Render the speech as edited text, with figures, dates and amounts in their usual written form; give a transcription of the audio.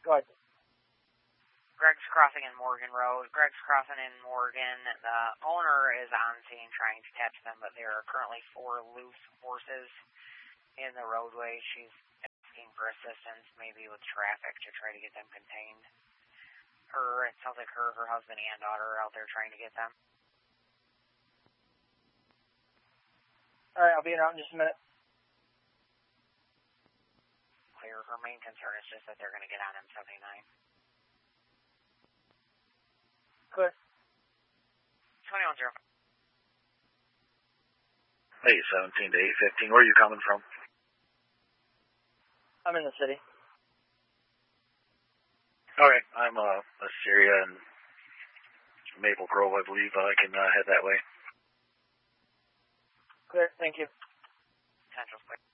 Go ahead. Greg's Crossing in Morgan Road. Greg's Crossing in Morgan. The owner is on scene trying to catch them, but there are currently 4 loose horses in the roadway. She's asking for assistance, maybe with traffic, to try to get them contained. It sounds like her husband and daughter are out there trying to get them. All right, I'll be out in just a minute. Clear. Her main concern is just that they're going to get on M79. Clear. 21-0. Hey, 17 to 815. Where are you coming from? I'm in the city. Okay, I'm Assyria and Maple Grove, I believe. I can head that way. Clear, thank you. Central's clear.